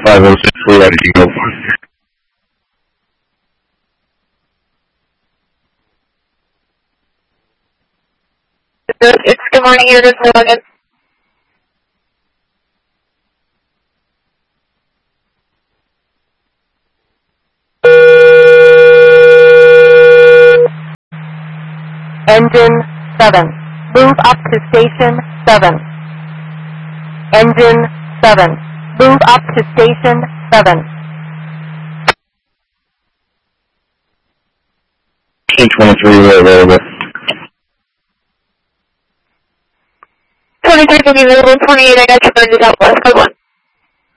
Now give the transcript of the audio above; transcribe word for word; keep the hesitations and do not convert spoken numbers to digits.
five oh six, we're ready to go. It's good morning, here this morning. Engine seven. Move up to station seven. Engine seven. Move up to station seven. Station twenty-three, we're available. twenty-three will be available, twenty-eight, I got your burn, Southwest, code one.